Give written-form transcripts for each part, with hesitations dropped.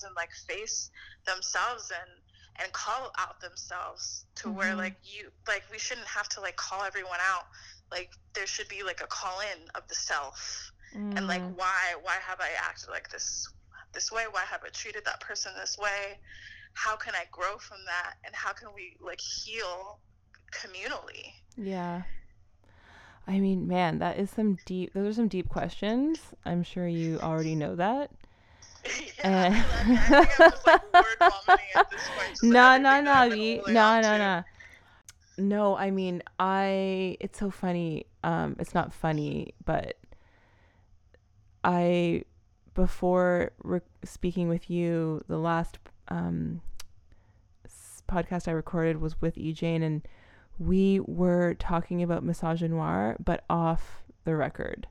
and like face themselves and call out themselves to where like we shouldn't have to like call everyone out. Like there should be like a call in of the self and like why have I acted like this way? Why have I treated that person this way? How can I grow from that? And how can we like heal communally? Yeah. I mean, man, those are some deep questions. I'm sure you already know that. Yeah, I mean, I think I'm just like word vomiting at this point, just No, everything no, that I've no, been holding on no, no, to. no. No, I mean, it's so funny. It's not funny, but I, before speaking with you, the last podcast I recorded was with EJ, and we were talking about misogynoir, but off the record.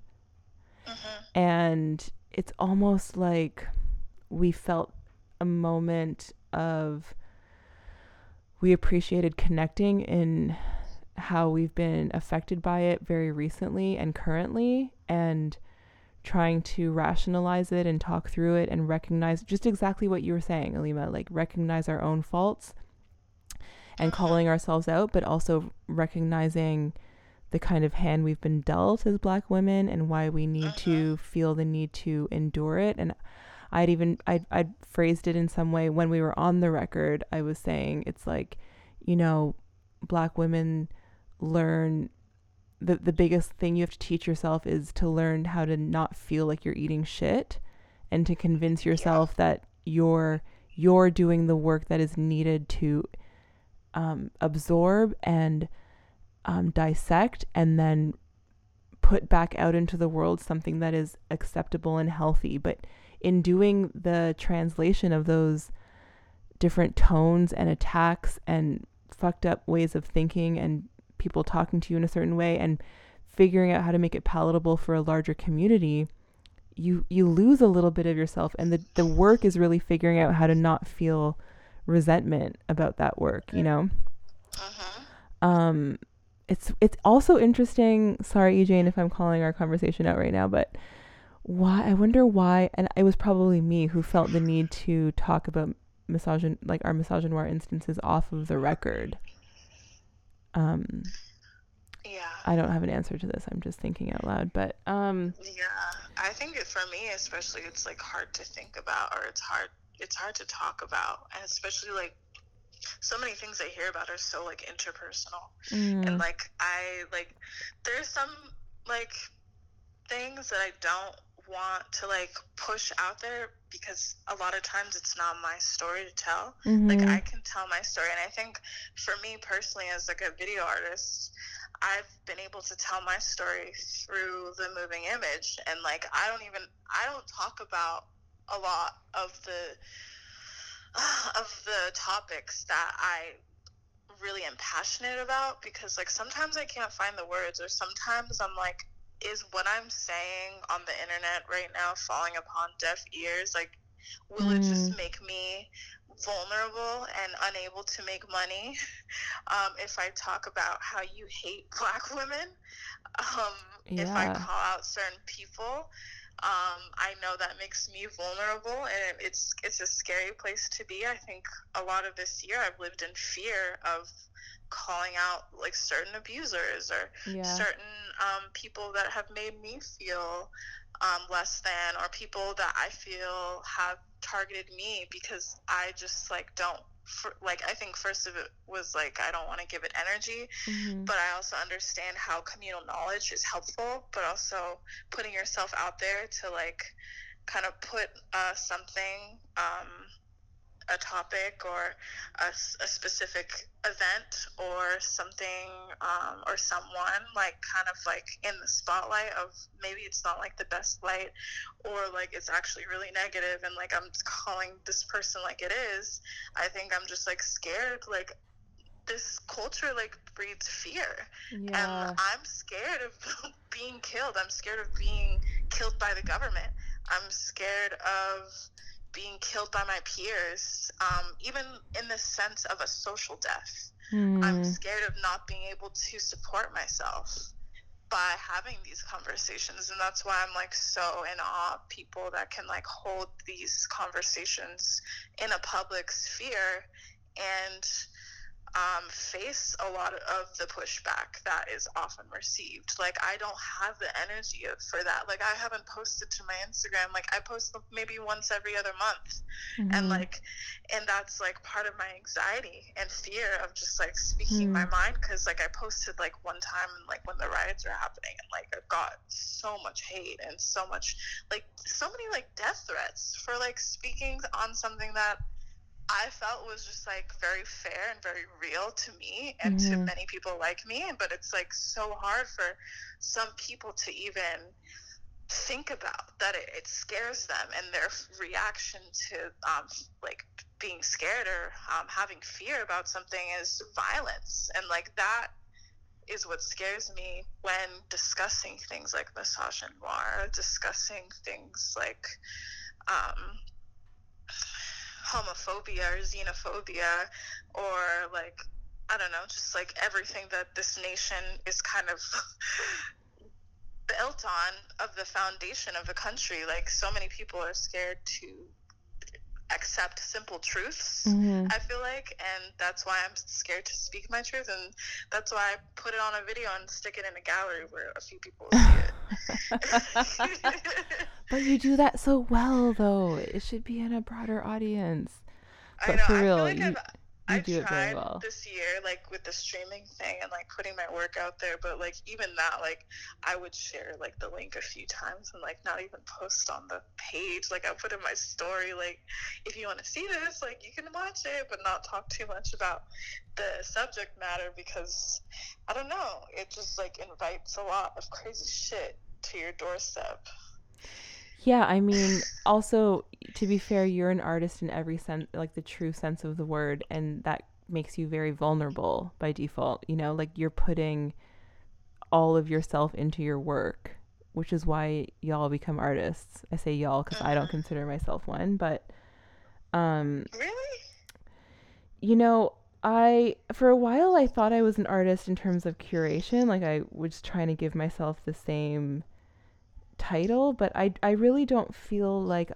And it's almost like we felt a moment of, we appreciated connecting in how we've been affected by it very recently and currently, and trying to rationalize it and talk through it and recognize just exactly what you were saying, Alima, like recognize our own faults and calling ourselves out, but also recognizing the kind of hand we've been dealt as Black women and why we need to feel the need to endure it. And I'd phrased it in some way when we were on the record. I was saying it's like, you know, Black women learn the biggest thing you have to teach yourself is to learn how to not feel like you're eating shit, and to convince yourself that you're doing the work that is needed to absorb and dissect and then put back out into the world something that is acceptable and healthy. But in doing the translation of those different tones and attacks and fucked up ways of thinking and people talking to you in a certain way and figuring out how to make it palatable for a larger community, you lose a little bit of yourself. And the work is really figuring out how to not feel resentment about that work, you know? It's also interesting, sorry EJ if I'm calling our conversation out right now, but I wonder why, and it was probably me who felt the need to talk about our misogynoir instances off of the record. I don't have an answer to this. I'm just thinking out loud, but yeah, I think for me especially, it's like hard to think about, or it's hard to talk about, and especially like so many things I hear about are so like interpersonal, and like there's some like things that I don't want to like push out there because a lot of times it's not my story to tell. Like I can tell my story, and I think for me personally as like a video artist, I've been able to tell my story through the moving image, and like I don't talk about a lot of the topics that I really am passionate about, because like sometimes I can't find the words, or sometimes I'm like, is what I'm saying on the internet right now falling upon deaf ears? Like, will it just make me vulnerable and unable to make money if I talk about how you hate Black women? If I call out certain people, I know that makes me vulnerable, and it's a scary place to be. I think a lot of this year I've lived in fear of calling out like certain abusers or certain people that have made me feel less than, or people that I feel have targeted me because I just like don't. I think first of it was like I don't want to give it energy, but I also understand how communal knowledge is helpful, but also putting yourself out there to like kind of put something, a topic or a specific event or something, or someone like kind of like in the spotlight of, maybe it's not like the best light, or like it's actually really negative and like I'm calling this person like it is. I think I'm just like scared, like this culture like breeds fear, and I'm scared of being killed. I'm scared of being killed by the government. I'm scared of being killed by my peers, even in the sense of a social death. I'm scared of not being able to support myself. by having these conversations. And that's why I'm like so in awe of people that can like hold these conversations in a public sphere and face a lot of the pushback that is often received. Like, I don't have the energy for that. Like, I haven't posted to my Instagram. Like, I post maybe once every other month. And like, and that's like part of my anxiety and fear of just like speaking my mind. Cause like I posted like one time and like when the riots were happening, and like I got so much hate and so much, like so many like death threats for like speaking on something that I felt was just like very fair and very real to me and to many people like me. But it's like so hard for some people to even think about that. It scares them, and their reaction to like being scared or having fear about something is violence. And like that is what scares me when discussing things like misogynoir, discussing things like homophobia or xenophobia, or like, I don't know, just like everything that this nation is kind of built on, of the foundation of the country. Like, so many people are scared to accept simple truths, I feel like, and that's why I'm scared to speak my truth, and that's why I put it on a video and stick it in a gallery where a few people see it. But you do that so well, though. It should be in a broader audience. But I know, for I real, feel like you I've do it very tried well. this year, like with the streaming thing and like putting my work out there, but like even that, like I would share like the link a few times and like not even post on the page. Like I put in my story, like, if you want to see this, like you can watch it, but not talk too much about the subject matter, because I don't know, it just like invites a lot of crazy shit to your doorstep. Yeah, I mean, also, to be fair, you're an artist in every sense, like the true sense of the word, and that makes you very vulnerable by default. You know, like you're putting all of yourself into your work, which is why y'all become artists. I say y'all because I don't consider myself one, but Really? you know, I for a while I thought I was an artist in terms of curation, like I was trying to give myself the same title, but I really don't feel like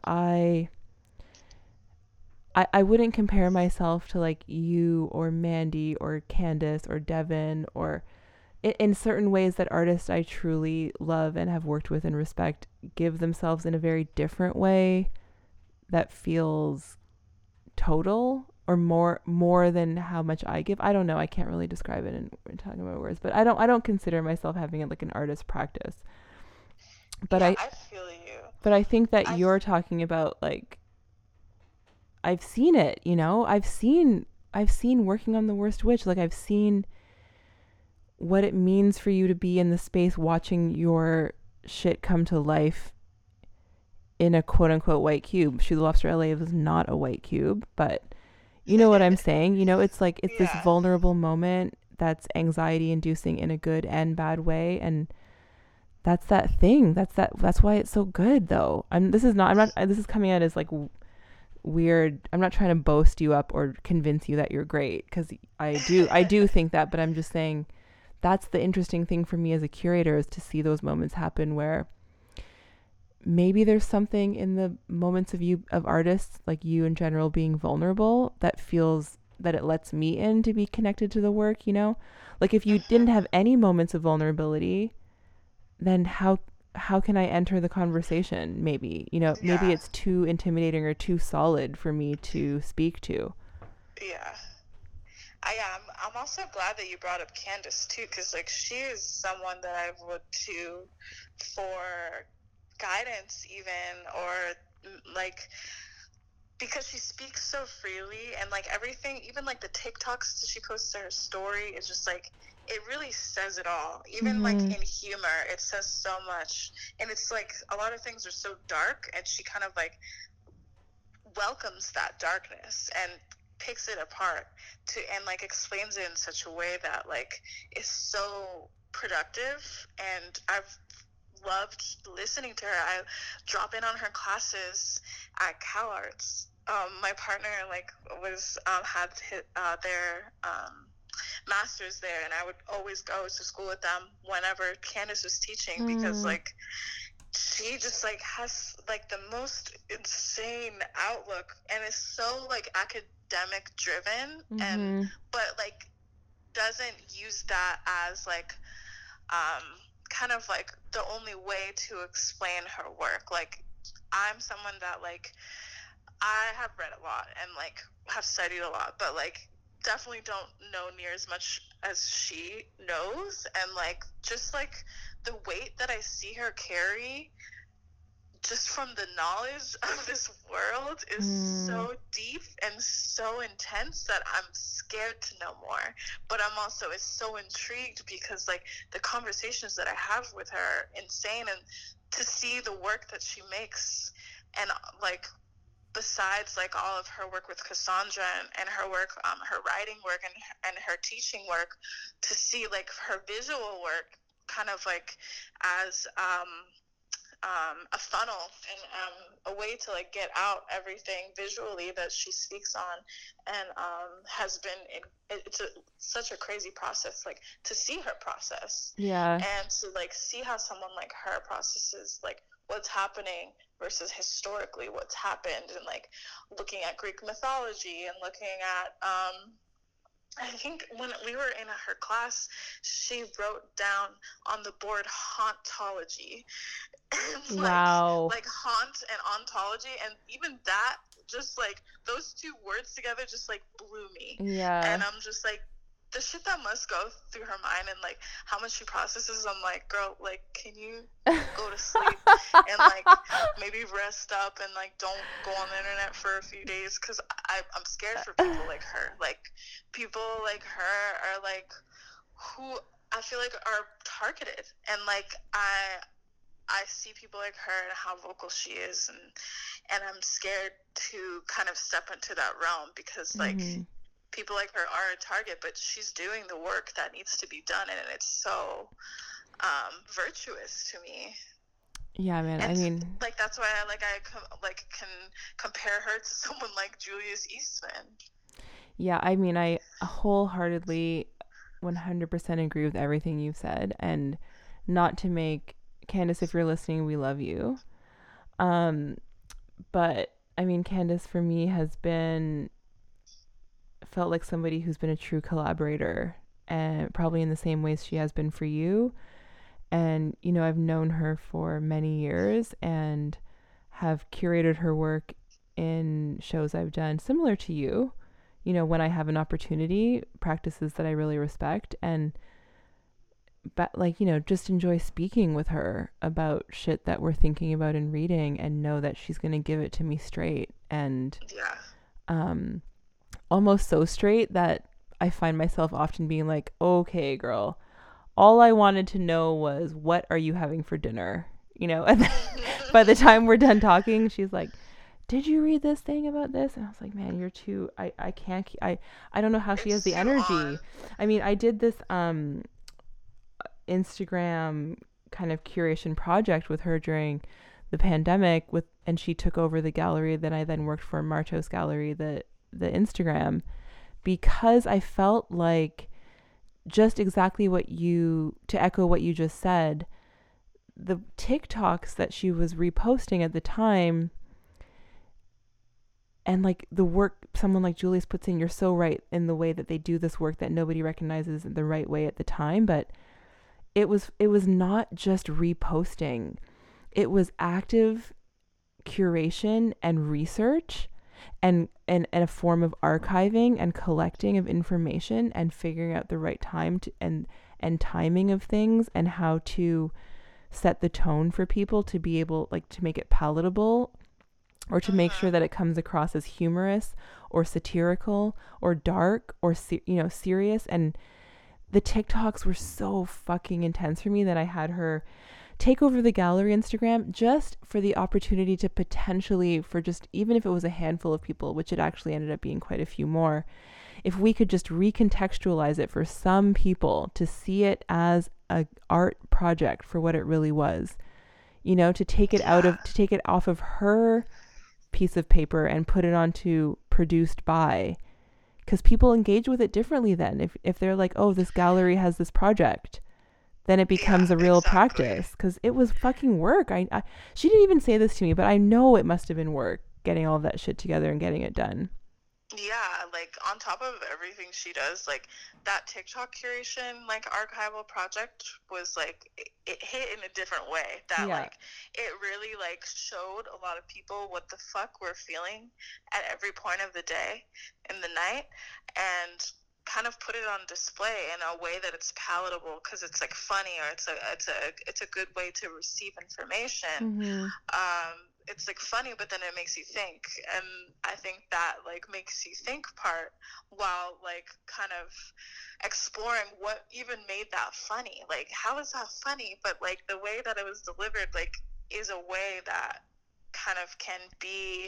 I wouldn't compare myself to like you or Mandy or Candace or Devin, or in certain ways that artists I truly love and have worked with and respect give themselves in a very different way that feels total, or more than how much I give. I don't know. I can't really describe it in talking about words, but I don't consider myself having it like an artist practice. But yeah, I feel you. But I think that you're talking about like, I've seen it, you know? I've seen Working on the Worst Witch. Like I've seen what it means for you to be in the space watching your shit come to life in a quote unquote white cube. Shoe the Lobster LA was not a white cube, but you know what I'm saying? You know, it's like, it's this vulnerable moment that's anxiety inducing in a good and bad way. And that's that thing. That's why it's so good though. This is coming out as like weird. I'm not trying to boast you up or convince you that you're great, because I do think that, but I'm just saying that's the interesting thing for me as a curator, is to see those moments happen where maybe there's something in the moments of artists like you in general being vulnerable that feels that it lets me in to be connected to the work, you know? Like if you didn't have any moments of vulnerability, then how can I enter the conversation? Maybe, you know, maybe it's too intimidating or too solid for me to speak to. Yeah. I'm also glad that you brought up Candace too, because like she is someone that I've looked to for guidance, even, or like, because she speaks so freely, and like everything, even like the TikToks that she posts to her story, is just like, it really says it all. Even like in humor, it says so much. And it's like a lot of things are so dark, and she kind of like welcomes that darkness and picks it apart and like explains it in such a way that like is so productive. And I've loved listening to her. I drop in on her classes at CalArts. My partner like was had their master's there, and I would always go to school with them whenever Candace was teaching, because Mm. like she just like has like the most insane outlook, and is so like academic driven, and Mm-hmm. but like doesn't use that as like kind of like the only way to explain her work. Like I'm someone that like I have read a lot and like have studied a lot, but like definitely don't know near as much as she knows, and like just like the weight that I see her carry just from the knowledge of this world is so deep and so intense that I'm scared to know more. But I'm also is so intrigued because like the conversations that I have with her, insane, and to see the work that she makes, and like besides like all of her work with Cassandra, and her work, her writing work, and her teaching work, to see like her visual work kind of like as a funnel, and a way to like get out everything visually that she speaks on, and has been such a crazy process, like to see her process, Yeah. and to like see how someone like her processes like what's happening versus historically what's happened, and like looking at Greek mythology, and looking at I think when we were in her class, she wrote down on the board hauntology. And Wow. like haunt and ontology, and even that, just like those two words together just like blew me. Yeah. And I'm just like, the shit that must go through her mind, and like how much she processes. I'm like, girl, like can you go to sleep and like maybe rest up, and like don't go on the internet for a few days, because I'm scared for people like her. Like people like her are like who I feel like are targeted, and like I see people like her and how vocal she is, and I'm scared to kind of step into that realm, because like people like her are a target, but she's doing the work that needs to be done, and it's so virtuous to me. Yeah, man. And I mean, like that's why I can compare her to someone like Julius Eastman. yeah, I mean, I wholeheartedly 100% agree with everything you've said. And not to make, Candace, if you're listening, we love you. But I mean, Candace for me has been, felt like somebody who's been a true collaborator, and probably in the same ways she has been for you. And, you know, I've known her for many years and have curated her work in shows I've done similar to you, you know, when I have an opportunity, practices that I really respect. And, but like, you know, just enjoy speaking with her about shit that we're thinking about and reading, and know that she's going to give it to me straight. And, almost so straight that I find myself often being like, okay, girl, all I wanted to know was, what are you having for dinner? You know, and by the time we're done talking, she's like, did you read this thing about this? And I was like, man, you're too, I can't, I don't know how she has the energy. On. I mean, I did this Instagram kind of curation project with her during the pandemic, and she took over the gallery that I then worked for, Martos Gallery, the Instagram, because I felt like, just exactly to echo what you just said, the TikToks that she was reposting at the time, and like the work someone like Julius puts in, you're so right in the way that they do this work that nobody recognizes in the right way at the time, but it was not just reposting. It was active curation and research, and a form of archiving and collecting of information, and figuring out the right time to, and timing of things, and how to set the tone for people to be able, like, to make it palatable, or to make sure that it comes across as humorous or satirical or dark or serious. And the TikToks were so fucking intense for me that I had her take over the gallery Instagram, just for the opportunity to potentially, for just, even if it was a handful of people, which it actually ended up being quite a few more, if we could just recontextualize it for some people to see it as a art project for what it really was, you know, to take it off of her piece of paper and put it onto produced by because people engage with it differently then. If they're like, oh, this gallery has this project, then it becomes a real practice, because it was fucking work. She didn't even say this to me, but I know it must have been work getting all of that shit together and getting it done. Yeah, like on top of everything she does, like that TikTok curation, like archival project was like it hit in a different way. That like it really like showed a lot of people what the fuck we're feeling at every point of the day and the night, and kind of put it on display in a way that it's palatable, because it's like funny, or it's a good way to receive information. It's like funny, but then it makes you think, and I think that like makes you think part, while like kind of exploring what even made that funny. Like, how is that funny? But like the way that it was delivered, like, is a way that kind of can be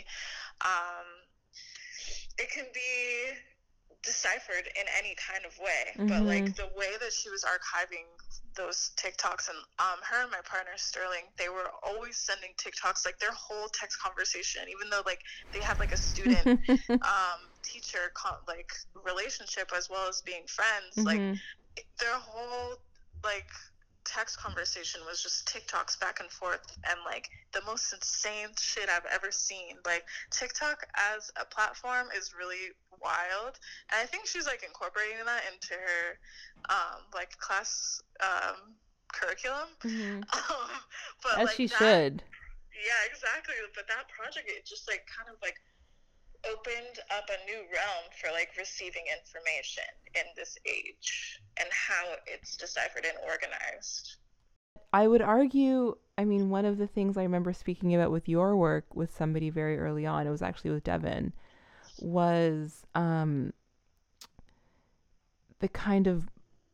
it can be deciphered in any kind of way. But like the way that she was archiving those TikToks, and her and my partner Sterling, they were always sending TikToks, like their whole text conversation, even though like they had like a student teacher like relationship, as well as being friends, like their whole like text conversation was just TikToks back and forth, and like the most insane shit I've ever seen. Like TikTok as a platform is really wild, and I think she's like incorporating that into her like class curriculum. But as like she should. Yeah, exactly. But that project, it just like kind of like opened up a new realm for like receiving information in this age and how it's deciphered and organized. I would argue, I mean, one of the things I remember speaking about with your work with somebody very early on, it was actually with Devin, was the kind of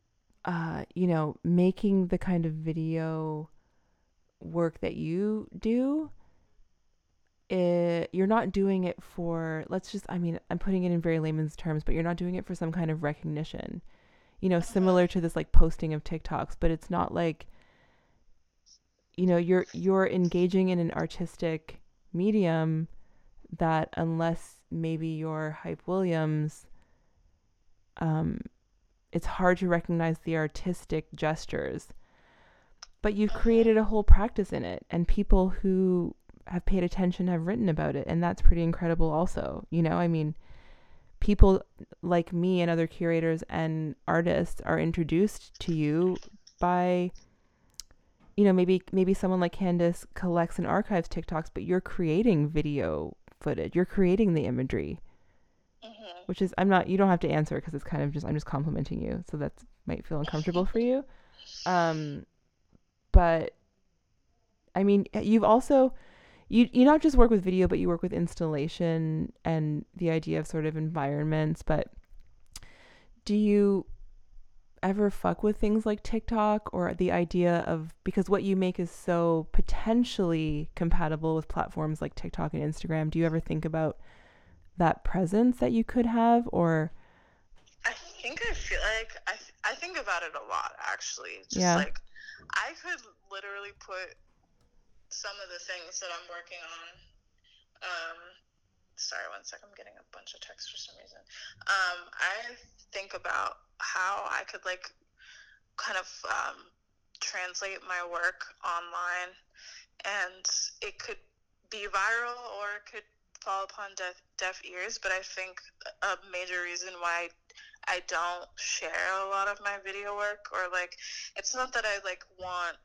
making the kind of video work that you do. You're not doing it for, I'm putting it in very layman's terms, but you're not doing it for some kind of recognition, similar to this like posting of TikToks, but it's not like, you're engaging in an artistic medium that, unless maybe you're Hype Williams, it's hard to recognize the artistic gestures, but you've created a whole practice in it, and people who have paid attention have written about it, and that's pretty incredible also. People like me and other curators and artists are introduced to you by, maybe someone like Candace collects and archives TikToks, but you're creating video footage, you're creating the imagery, which is, you don't have to answer, because it's kind of just, I'm just complimenting you, so that might feel uncomfortable for you. But I mean, you've also, you not just work with video, but you work with installation and the idea of sort of environments. But do you ever fuck with things like TikTok, or the idea of, because what you make is so potentially compatible with platforms like TikTok and Instagram, do you ever think about that presence that you could have? Or I feel like I think about it a lot, actually. Just like I could literally put some of the things that I'm working on. Sorry, one second. I'm getting a bunch of texts for some reason. I think about how I could like kind of translate my work online, and it could be viral or it could fall upon deaf ears. But I think a major reason why I don't share a lot of my video work, or like, it's not that I like want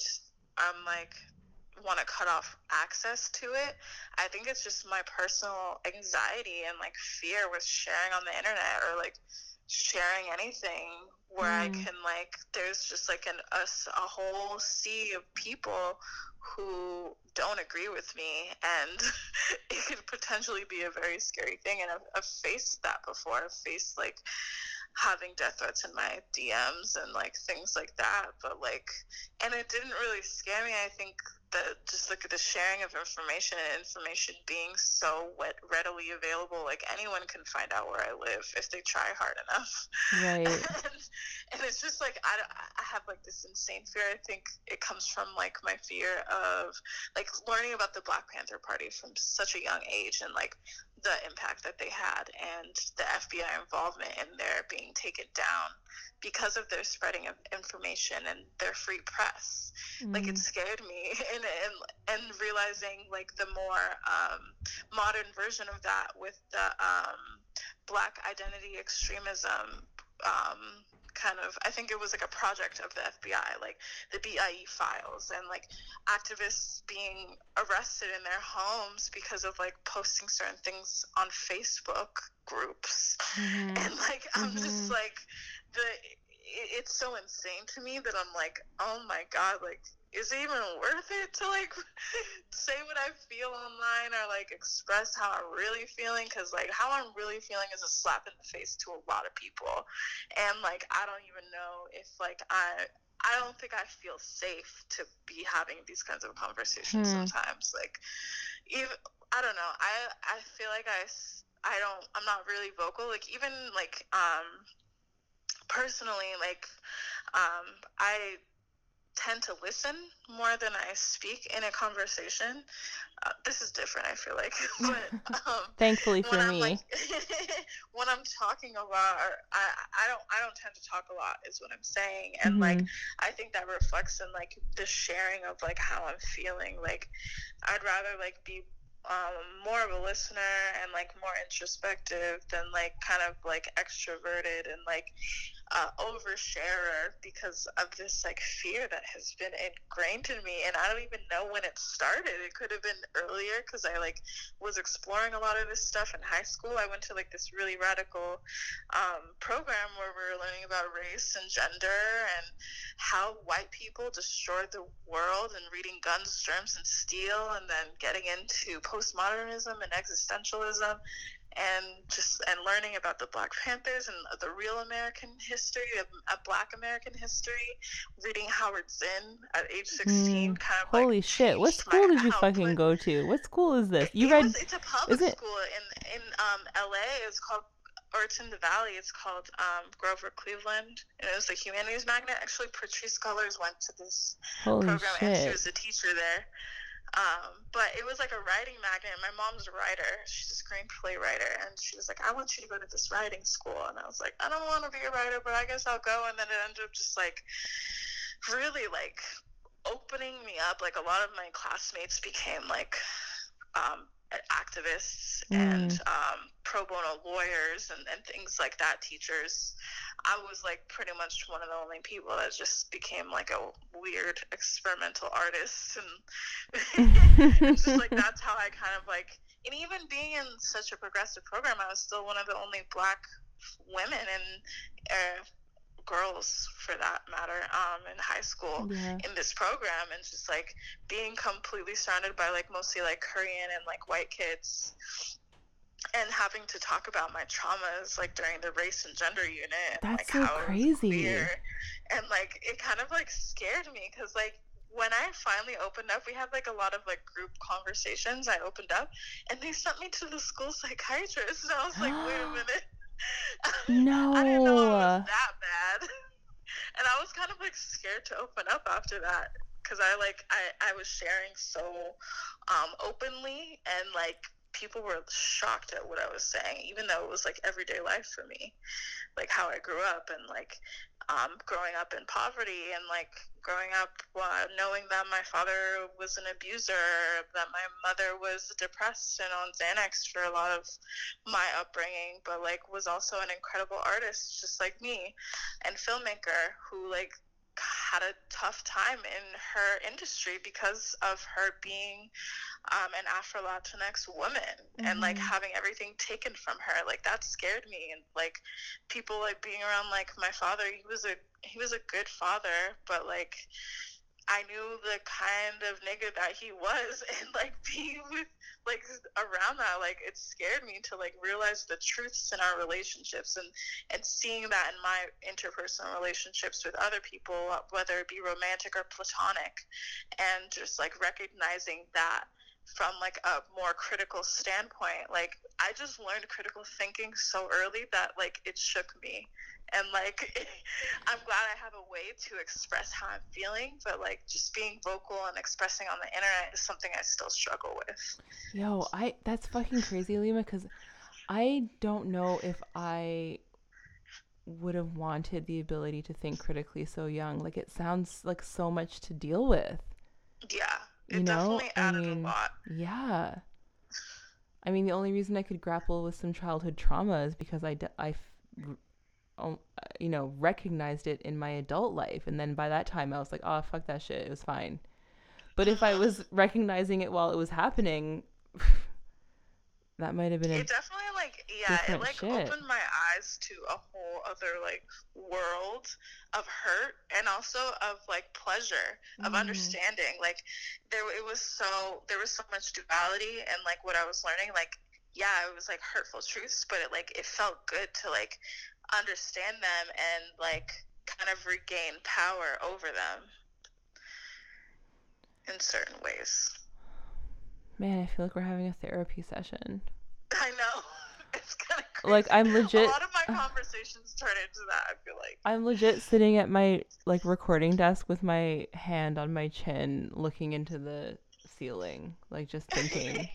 to cut off access to it. I think it's just my personal anxiety and like fear with sharing on the internet, or like sharing anything where I can like, there's just like a whole sea of people who don't agree with me, and it could potentially be a very scary thing. And I've faced that before. I've faced like having death threats in my DMs and like things like that, but like, and it didn't really scare me. I think the sharing of information and information being so readily available. Like anyone can find out where I live if they try hard enough. Right. And it's just like I have like this insane fear. I think it comes from like my fear of like learning about the Black Panther Party from such a young age, and like the impact that they had, and the FBI involvement in their being taken down because of their spreading of information and their free press. Like it scared me, and realizing like the more modern version of that with the Black identity extremism kind of, I think it was like a project of the FBI, like the BIE files, and like activists being arrested in their homes because of like posting certain things on Facebook groups. And like I'm just like it's so insane to me that I'm like, oh my God, like is it even worth it to like say what I feel online or like express how I'm really feeling? Because like how I'm really feeling is a slap in the face to a lot of people, and like I don't even know if like I don't think I feel safe to be having these kinds of conversations sometimes. Like even I don't know, I feel like I'm not really vocal, like even like personally, like I tend to listen more than I speak in a conversation. This is different, I feel like, but thankfully for when I'm me, like when I'm talking a lot, or I don't tend to talk a lot, is what I'm saying, and like I think that reflects in like the sharing of like how I'm feeling. Like I'd rather like be more of a listener and like more introspective than like kind of like extroverted and like oversharer, because of this like fear that has been ingrained in me. And I don't even know when it started. It could have been earlier, because I like was exploring a lot of this stuff in high school. I went to like this really radical program where we were learning about race and gender and how white people destroyed the world, and reading Guns, Germs, and Steel, and then getting into postmodernism and existentialism, and learning about the Black Panthers and the real American history, of Black American history, reading Howard Zinn at age 16, kind of holy like shit! What school did you fucking go to? What school is this? It's a public school in LA. It's called, or it's in the Valley. It's called Grover Cleveland, and it was the humanities magnet. Actually, Patrisse Cullors went to this program, and she was a teacher there. But it was like a writing magnet. My mom's a writer. She's a screenplay writer. And she was like, I want you to go to this writing school. And I was like, I don't want to be a writer, but I guess I'll go. And then it ended up just like really like opening me up. Like a lot of my classmates became like activists and pro bono lawyers and things like that, teachers. I was like pretty much one of the only people that just became like a weird experimental artist, and just like that's how I kind of like, and even being in such a progressive program, I was still one of the only Black women and girls, for that matter, in high school in this program, and just like being completely surrounded by like mostly like Korean and like white kids, and having to talk about my traumas like during the race and gender unit, and that's like so how crazy. Queer, and like it kind of like scared me, because like when I finally opened up, we had like a lot of like group conversations. I opened up and they sent me to the school psychiatrist, and I was like, wait a minute. No. I didn't know it was that bad. And I was kind of like scared to open up after that, because I was sharing so openly, and like people were shocked at what I was saying, even though it was like everyday life for me, like how I grew up, and like growing up in poverty, and like growing up knowing that my father was an abuser, that my mother was depressed and on Xanax for a lot of my upbringing, but like was also an incredible artist just like me, and filmmaker who like had a tough time in her industry because of her being an Afro-Latinx woman, and like having everything taken from her. Like that scared me. And like people like being around like my father, he was a good father, but like I knew the kind of nigga that he was, and like being with like around that, like it scared me to like realize the truths in our relationships, and seeing that in my interpersonal relationships with other people, whether it be romantic or platonic, and just like recognizing that from like a more critical standpoint. Like I just learned critical thinking so early that like it shook me, and like I'm glad I have a way to express how I'm feeling, but like just being vocal and expressing on the internet is something I still struggle with. Yo, that's fucking crazy, Lima, because I don't know if I would have wanted the ability to think critically so young. Like it sounds like so much to deal with. Yeah, You it know? definitely I added a mean, lot. yeah. I mean, the only reason I could grapple with some childhood trauma is because you know, recognized it in my adult life. And then by that time, I was like, oh, fuck that shit. It was fine. But if I Mm-hmm. was recognizing it while it was happening, that might have been a It definitely like, yeah, it different like shit. opened my eyes to a whole other like world of hurt, and also of like pleasure, of Mm. understanding. Like there was so much duality, and like what I was learning, like yeah, it was like hurtful truths, but it felt good to like understand them and like kind of regain power over them in certain ways. Man, I feel like we're having a therapy session. I know. It's kind of Like crazy. I'm A legit lot of my conversations turn into that, I feel like. I'm legit sitting at my like recording desk with my hand on my chin looking into the ceiling, like just thinking.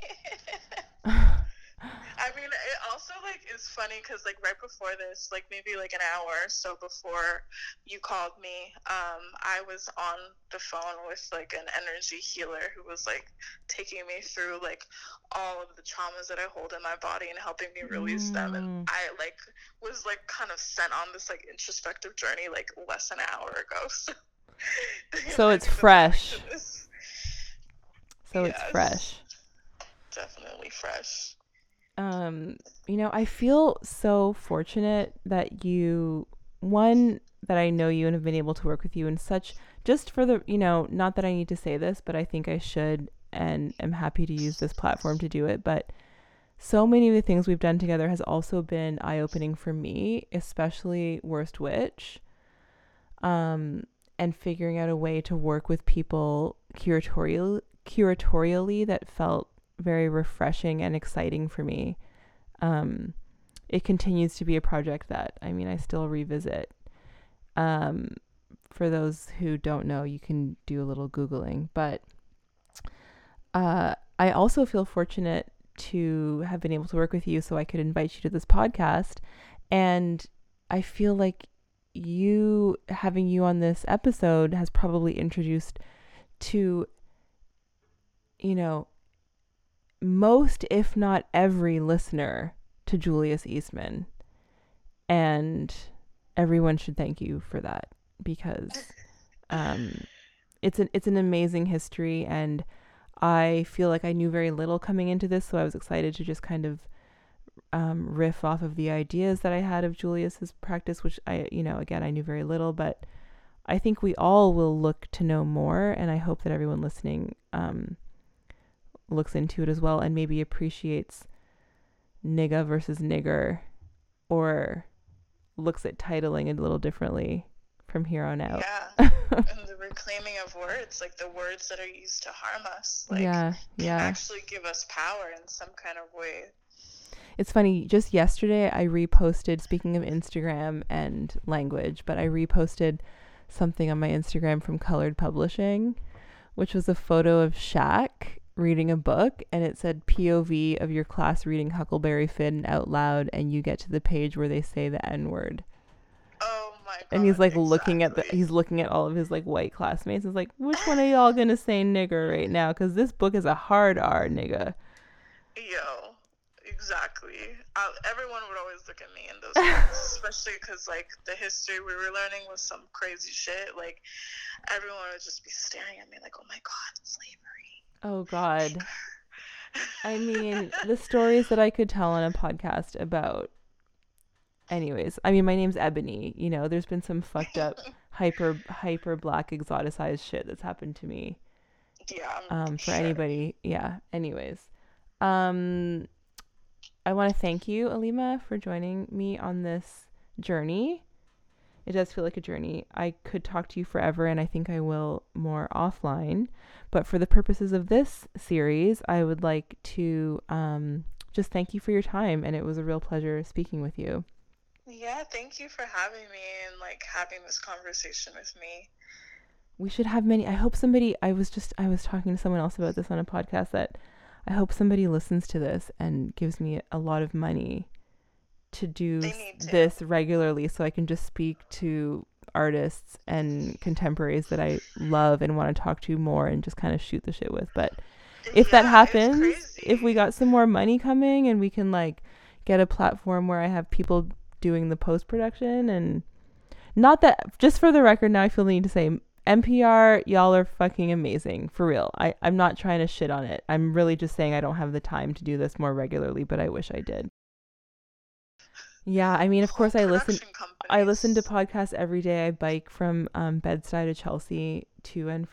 I mean, it also like is funny because like right before this, like maybe like an hour or so before you called me, I was on the phone with like an energy healer who was like taking me through like all of the traumas that I hold in my body and helping me release them. And Mm. I like was like kind of sent on this like introspective journey like less than an hour ago. So So I it's need to listen fresh. to this. So it's Yes, fresh. definitely fresh. Um, you know, I feel so fortunate that one, that I know you and have been able to work with you in such, just for the, you know, not that I need to say this, but I think I should and am happy to use this platform to do it. But so many of the things we've done together has also been eye opening for me, especially Worst Witch. Um, and figuring out a way to work with people curatorially that felt very refreshing and exciting for me. Um, it continues to be a project that, I mean, I still revisit. Um, for those who don't know, you can do a little Googling. But I also feel fortunate to have been able to work with you so I could invite you to this podcast. And I feel like having you on this episode has probably introduced to, you know, most, if not every listener to Julius Eastman. And everyone should thank you for that because um, it's an amazing history, and I feel like I knew very little coming into this, so I was excited to just kind of riff off of the ideas that I had of Julius's practice, which I, you know, again, I knew very little, but I think we all will look to know more, and I hope that everyone listening looks into it as well and maybe appreciates nigga versus nigger, or looks at titling it a little differently from here on out. Yeah. And the reclaiming of words, like the words that are used to harm us, like Yeah, can yeah. actually give us power in some kind of way. It's funny, just yesterday I reposted, speaking of Instagram and language, but I reposted something on my Instagram from Colored Publishing, which was a photo of Shaq reading a book, and it said POV of your class reading Huckleberry Finn out loud, and you get to the page where they say the N-word. Oh my And he's God, like exactly. he's looking at all of his like white classmates. It's like, which one are y'all gonna say nigger right now? Because this book is a hard R, nigga. Yo, exactly. Everyone would always look at me in those moments, especially because like the history we were learning was some crazy shit. Like everyone would just be staring at me like, oh my God, slavery. Oh God. I mean, the stories that I could tell on a podcast about. Anyways, I mean, my name's Ebony. You know, there's been some fucked up hyper black exoticized shit that's happened to me. Yeah. For anybody. Yeah. Anyways. I want to thank you, Alima, for joining me on this journey. It does feel like a journey. I could talk to you forever, and I think I will more offline. But for the purposes of this series, I would like to just thank you for your time, and it was a real pleasure speaking with you. Yeah, thank you for having me and like having this conversation with me. We should have many. I hope somebody. I was talking to someone else about this on a podcast that I hope somebody listens to this and gives me a lot of money to do this regularly, so I can just speak to artists and contemporaries that I love and want to talk to more and just kind of shoot the shit with. But if that happens, if we got some more money coming and we can like get a platform where I have people doing the post-production, and not that, just for the record, now I feel the need to say, NPR, y'all are fucking amazing, for real. I'm not trying to shit on it. I'm really just saying I don't have the time to do this more regularly, but I wish I did. Yeah, I mean, of course, I listen to podcasts every day. I bike from Bed-Stuy to Chelsea to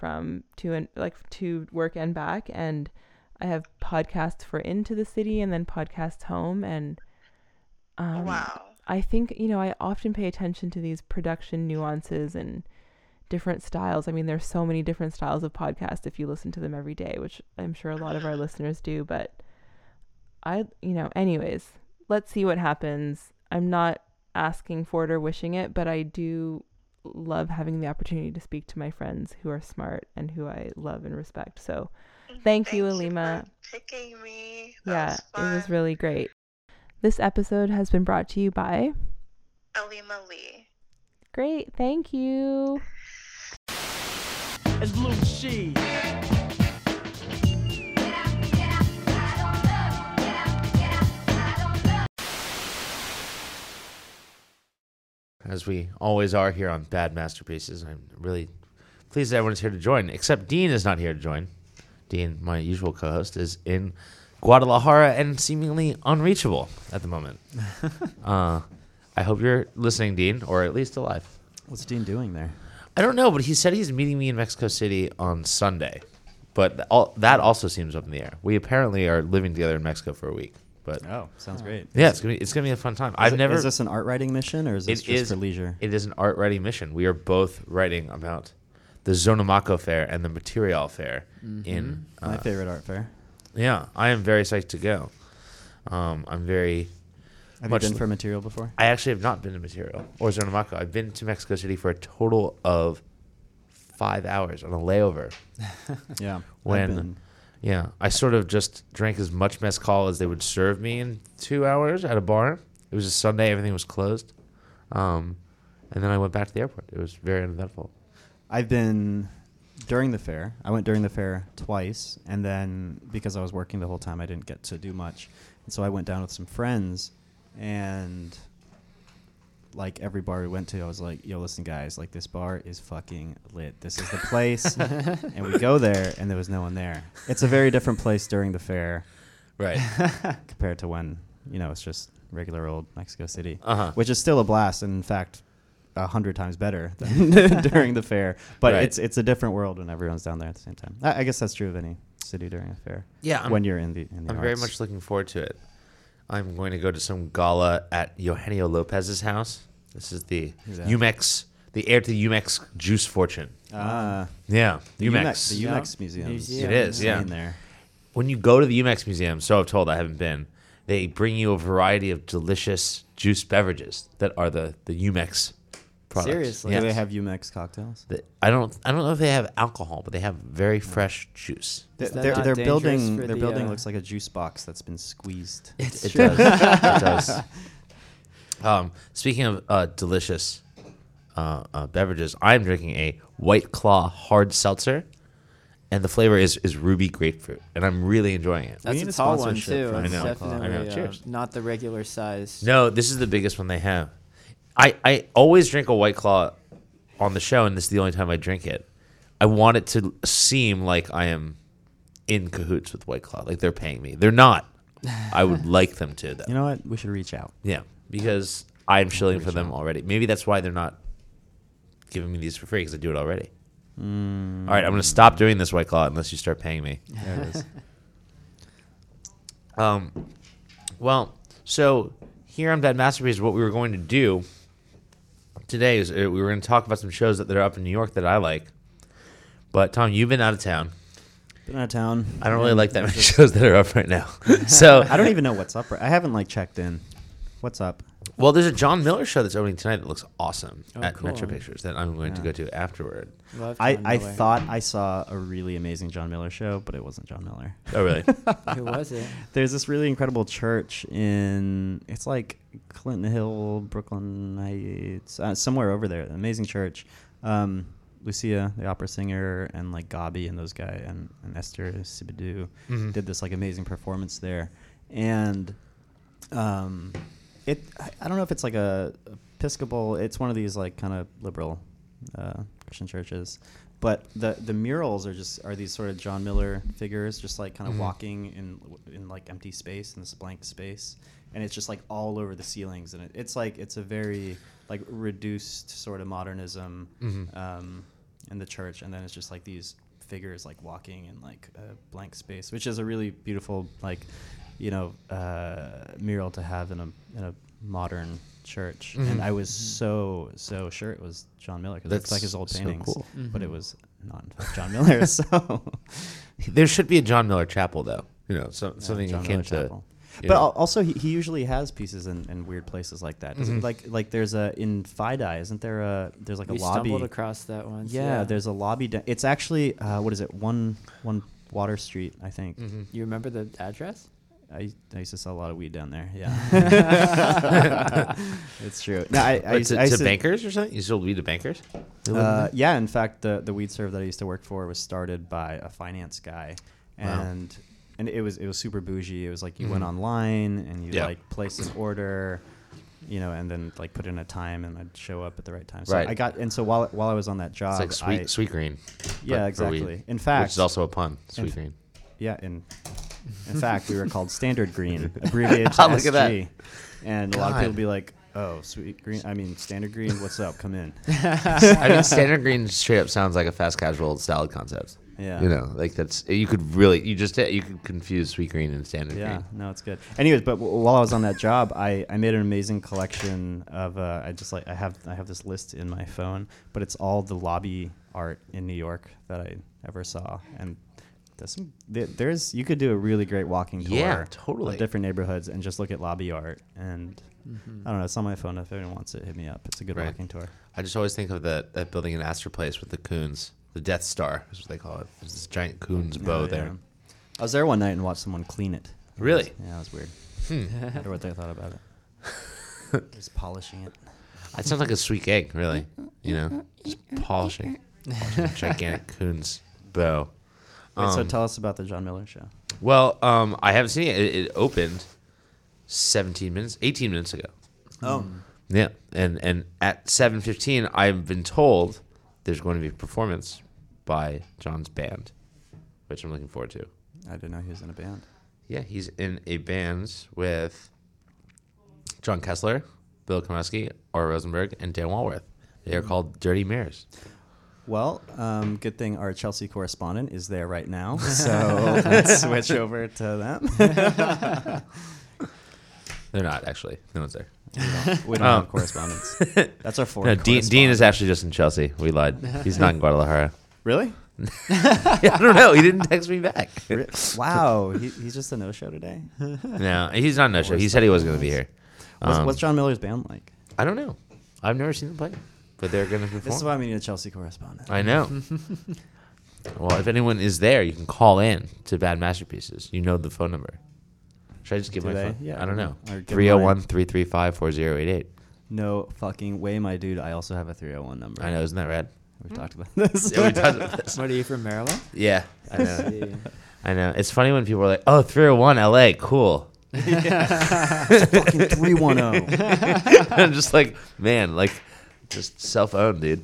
work and back, and I have podcasts for into the city and then podcasts home. And wow, I think, I often pay attention to these production nuances and different styles. I mean, there's so many different styles of podcasts if you listen to them every day, which I'm sure a lot of our listeners do. But anyways, let's see what happens. I'm not asking for it or wishing it, but I do love having the opportunity to speak to my friends who are smart and who I love and respect. So thank you, Alima. For picking me. Yeah, it was really great. This episode has been brought to you by Alima Lee. Great. Thank you. As Blue She. As we always are here on Bad Masterpieces. I'm really pleased that everyone's here to join, except Dean is not here to join. Dean, my usual co-host, is in Guadalajara and seemingly unreachable at the moment. I hope you're listening, Dean, or at least alive. What's Dean doing there? I don't know, but he said he's meeting me in Mexico City on Sunday. But that also seems up in the air. We apparently are living together in Mexico for a week. But sounds great. Yeah, it's gonna be a fun time. Is this an art writing mission, or is this just for leisure? It is an art writing mission. We are both writing about the Zonamaco Fair and the Material Fair in my favorite art fair. Yeah, I am very psyched to go. I'm very. Have you been for Material before? I actually have not been to Material or Zonamaco. I've been to Mexico City for a total of 5 hours on a layover. Yeah. Yeah, I sort of just drank as much mezcal as they would serve me in 2 hours at a bar. It was a Sunday; everything was closed, and then I went back to the airport. It was very uneventful. I've been during the fair. I went during the fair twice, and then because I was working the whole time, I didn't get to do much, and so I went down with some friends, and like every bar we went to, I was like, yo, listen, guys, like this bar is fucking lit. This is the place. And we go there, and there was no one there. It's a very different place during the fair. Right. Compared to when, it's just regular old Mexico City, which is still a blast. And in fact, 100 times better than during the fair. But right. It's a different world when everyone's down there at the same time. I guess that's true of any city during a fair. Yeah. When you're in the I'm very much looking forward to it. I'm going to go to some gala at Eugenio Lopez's house. This is the Umex, the heir to the Umex juice fortune. Yeah, Umex. The Umex Museum. It is, yeah. There. When you go to the Umex Museum, so I've told, I haven't been, they bring you a variety of delicious juice beverages that are the Umex products. Seriously? Yes. Do they have Umex cocktails? I don't know if they have alcohol, but they have very fresh juice. Their building looks like a juice box that's been squeezed. It does. It does. Speaking of delicious beverages, I'm drinking a White Claw hard seltzer, and the flavor is ruby grapefruit, and I'm really enjoying it. That's a tall one too. I It's know. definitely Cheers. not the regular size. No, this is the biggest one they have. I always drink a White Claw on the show, and this is the only time I drink it. I want it to seem like I am in cahoots with White Claw, like they're paying me. They're not. I would like them to, though. You know what? We should reach out. Yeah, because I'm shilling for them already. Maybe that's why they're not giving me these for free because I do it already. All All right, I'm going to stop doing this, White Claw, unless you start paying me. There it is. Well, so here on Bad Masterpiece, what we were going to do today is we were going to talk about some shows that are up in New York that I like. But Tom, you've been out of town. Been out of town. I don't really like that many shows that are up right now. So I don't even know what's up. I haven't like checked in. What's up? well, there's a John Miller show that's opening tonight that looks awesome Oh, at cool. Metro Pictures that I'm going to Yeah. go to afterward. Love I John Miller. thought I saw a really amazing John Miller show, but it wasn't John Miller. Oh, really? Who was it? There's this really incredible church it's like Clinton Hill, Brooklyn Heights, somewhere over there. An amazing church. Lucia, the opera singer, and like Gabi and those guys, and Esther Sibidou Mhm. did this like amazing performance there. And I don't know if it's like a Episcopal. It's one of these like kind of liberal Christian churches. But the murals are these sort of John Miller figures, just like kind of walking in like empty space, in this blank space, and it's just like all over the ceilings, and it's a very like reduced sort of modernism in the church, and then it's just like these figures like walking in like a blank space, which is a really beautiful like mural to have in a modern church. And I was so sure it was John Miller because it's like his old so paintings, cool. but it was not in fact John Miller. So There should be a John Miller chapel, though. Something John akin Miller to. Chapel. But also he usually has pieces in weird places like that. Doesn't like there's in FIDI, isn't there there's like We a lobby? stumbled across that once. Yeah, there's a lobby. It's actually what is it? One Water Street, I think. You remember the address? I used to sell a lot of weed down there. Yeah, it's true. No, I used to to- bankers or something? You sold weed to bankers? yeah, in fact, the weed serve that I used to work for was started by a finance guy, and it was super bougie. It was like you went online and you like placed an order, and then like put in a time and I'd show up at the right time. So Right. so while I was on that job, It's like sweet green. yeah, but for weed, exactly. In fact, which is also a pun. Sweet in- green. yeah, in fact, we were called Standard Green, abbreviated to Oh, look SG. at that. And a lot of God. people be like, "Oh, sweet green. I mean, Standard Green. What's up? Come in." I mean, standard green straight up sounds like a fast casual salad concept. Yeah. Like that's you could really you could confuse sweet green and standard Yeah, green. no, it's good. Anyways, but while I was on that job, I made an amazing collection of I have this list in my phone, but it's all the lobby art in New York that I ever saw, and there's you could do a really great walking tour Yeah, totally. of different neighborhoods and just look at lobby art, and I don't know, it's on my phone. If anyone wants it, hit me up. It's a good Right. walking tour. I just always think of that building in Astor Place with the coons, the Death Star is what they call it. There's this giant coon's bow Oh, there. yeah. I was there one night and watched someone clean it. Really? Yeah, it was weird. I wonder what they thought about it. Just polishing it. That sounds like a sweet egg, really. Just polishing a gigantic coon's bow. Wait, so tell us about the John Miller show. Well, I haven't seen it. It opened 18 minutes ago. Oh. Yeah, and at 7:15, I've been told there's going to be a performance by John's band, which I'm looking forward to. I didn't know he was in a band. Yeah, he's in a band with John Kessler, Bill Komosky, Ora Rosenberg, and Dan Walworth. They are called Dirty Mirrors. Well, good thing our Chelsea correspondent is there right now, so let's switch over to them. They're not, actually. No one's there. We don't have correspondence. That's our fourth. No, Dean is actually just in Chelsea. We lied. He's not in Guadalajara. Really? I don't know. He didn't text me back. Wow, he's just a no-show today. No, he's not no show. He said he was going to be here. What's John Miller's band like? I don't know. I've never seen them play, but they're going to perform. This is why we need a Chelsea correspondent. I know. Well, if anyone is there, you can call in to Bad Masterpieces. You know the phone number. Should I just give Do my they? phone? Yeah. I don't know. Or give mine. 301-335-4088. No fucking way, my dude. I also have a 301 number. I know, isn't that rad? We've talked about this. Yeah, we talked about this. What are you from Maryland? Yeah, I know. See. I know. It's funny when people are like, "Oh, 301 LA, cool." Fucking 310. I'm just like, man, like, just self-owned, dude.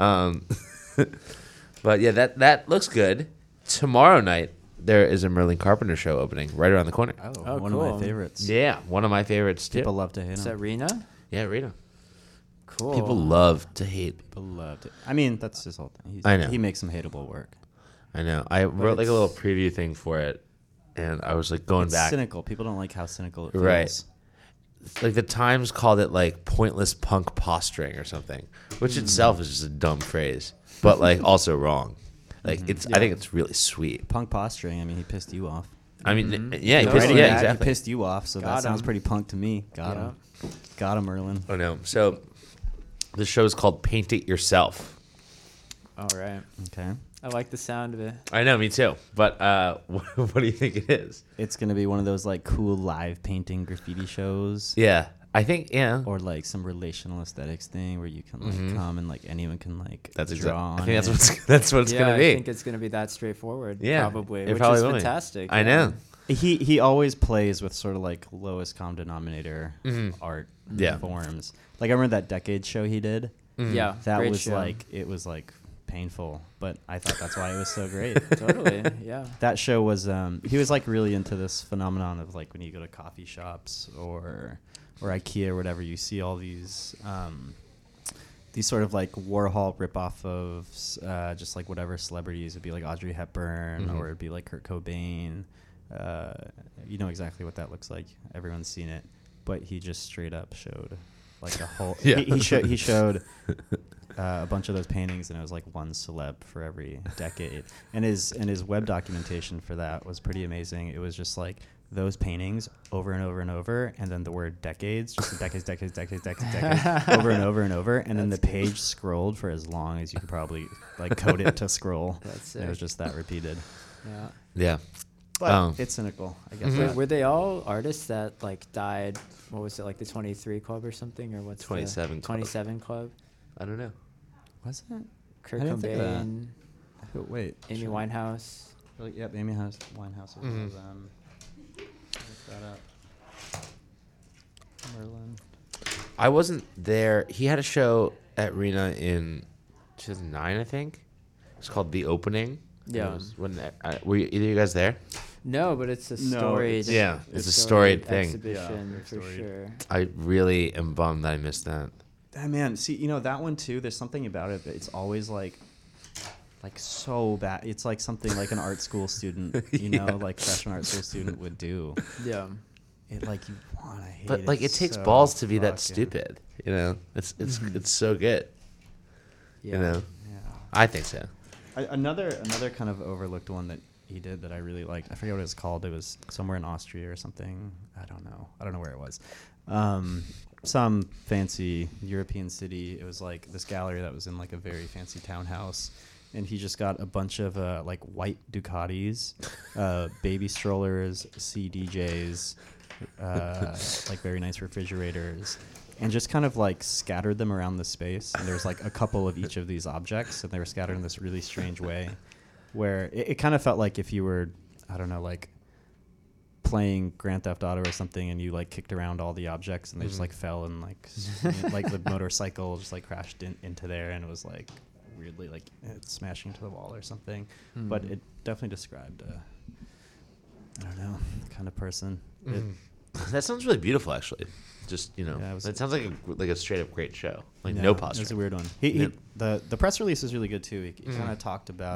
But yeah, that looks good. Tomorrow night there is a Merlin Carpenter show opening right around the corner. One of cool. my favorites. Yeah, one of my favorites too. People love to hate Is him. that Rena? Yeah, Rita. Cool. People love to hate. People loved it. I mean, that's his whole thing. I know. He makes some hateable work. I know. I wrote like a little it's- preview thing for it, and I was like going It's back. cynical. People don't like how cynical it feels. Right. Like the Times called it like pointless punk posturing or something, which itself is just a dumb phrase, but like also wrong. Like it's, I think it's really sweet. Punk posturing. I mean, he pissed you off. I mean, Mhm. yeah, he No, pissed, right. yeah, That, exactly. He pissed you off, so Got that sounds him. pretty punk to me. Got him. Got him, Merlin. Oh no. So the show is called Paint It Yourself. All right. Okay. I like the sound of it. I know, me too. But what do you think it is? It's gonna be one of those like cool live painting graffiti shows, Yeah, I think or like some relational aesthetics thing where you can like come and like anyone can like that's draw. exactly. I on think that's it. what's what it's yeah, gonna I be. think it's gonna be that straightforward. Yeah, probably, it which probably is will be. fantastic. I yeah. know. He always plays with sort of like lowest common denominator art Yeah. forms. Like I remember that Decade show he did. Yeah, That great was show. like it was like painful, but I thought that's why it was so great. Totally. Yeah. That show was he was like really into this phenomenon of like when you go to coffee shops or IKEA or whatever, you see all these sort of like Warhol ripoff of just like whatever celebrities. It'd be like Audrey Hepburn or it'd be like Kurt Cobain. You know exactly what that looks like. Everyone's seen it, but he just straight up showed like a whole. Yeah. He showed a bunch of those paintings, and it was like one celeb for every decade. And his web documentation for that was pretty amazing. It was just like those paintings over and over and over, and then the word decades, just decades, over and over and over, and then the page scrolled for as long as you could probably like code it to scroll. That's And it was sick. just that repeated. Yeah. Yeah. But it's cynical, I guess. Were they all artists that like died? What was it, like the 23 Club or something, or what's 27 the Club. 27 Club? I don't know. Was it? Kurt I didn't think of that. Cobain, Wait. Amy sure. Winehouse. Really? Yep, Amy Winehouse was one of them. Look that up. Merlin. I wasn't there. He had a show at Rena in 2009, I think. It's called The Opening. Yeah. Were either of you guys there? No, but it's a No, storied. it's- Yeah, it's a storied thing. Exhibition Yeah, for storied. sure. I really am bummed that I missed that. Ah, man, see, you know that one too. There's something about it that it's always like so bad. It's like something like an art school student, you know, like freshman art school student would do. Yeah. It like you wanna hate But like, it takes so balls to be that fucking- stupid. You know, it's so good. Yeah. You know, Yeah. I think so. Another kind of overlooked one that he did that I really liked. I forget what it was called. It was somewhere in Austria or something. I don't know where it was. Some fancy European city. It was like this gallery that was in like a very fancy townhouse, and he just got a bunch of like white Ducatis, baby strollers, CDJs, like very nice refrigerators, and just kind of like scattered them around the space. And there's like a couple of each of these objects, and they were scattered in this really strange way, where it kind of felt like if you were, I don't know, like playing Grand Theft Auto or something, and you like kicked around all the objects, and they just like fell and like like the motorcycle just like crashed into there, and it was like weirdly like smashing into the wall or something. But it definitely described I don't know, the kind of person. That sounds really beautiful, actually. Just Yeah, it was- it sounds like a straight up great show. Like Yeah, no It posture. was a weird one. Yeah. The press release is really good too. He kind of talked about